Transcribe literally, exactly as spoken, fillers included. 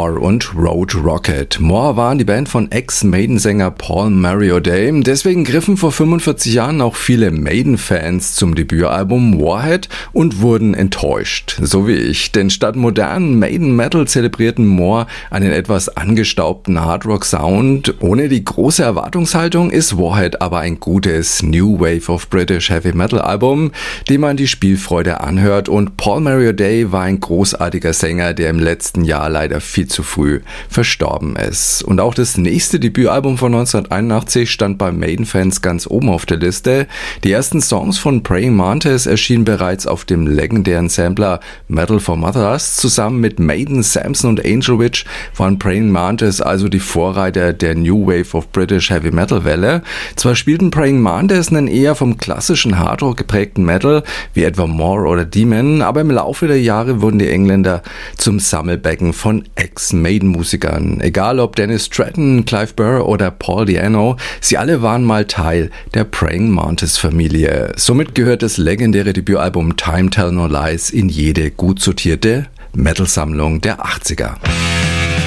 Evermore und Road Rocket. More waren die Band von Ex-Maiden-Sänger Paul Marioday. Deswegen griffen vor fünfundvierzig Jahren auch viele Maiden-Fans zum Debütalbum Warhead und wurden enttäuscht. So wie ich. Denn statt modernen Maiden-Metal zelebrierten More einen etwas angestaubten Hardrock-Sound. Ohne die große Erwartungshaltung ist Warhead aber ein gutes New Wave of British Heavy Metal Album, dem man die Spielfreude anhört, und Paul Marioday war ein großartiger Sänger, der im letzten Jahr leider viel zu früh verstorben ist. Und auch das nächste Debütalbum von neunzehnhunderteinundachtzig stand bei Maiden-Fans ganz oben auf der Liste. Die ersten Songs von Praying Mantis erschienen bereits auf dem legendären Sampler Metal for Mothers. Zusammen mit Maiden, Samson und Angel Witch waren Praying Mantis also die Vorreiter der New Wave of British Heavy Metal Welle. Zwar spielten Praying Mantis einen eher vom klassischen Hardrock geprägten Metal, wie etwa More oder Demon, aber im Laufe der Jahre wurden die Engländer zum Sammelbecken von Ex-Maiden-Musikern. Egal ob Dennis Stratton, Clive Burr oder Paul Di'Anno, sie alle waren mal Teil der Praying Mantis-Familie. Somit gehört das legendäre Debütalbum Time Tell No Lies in jede gut sortierte Metal-Sammlung der achtziger.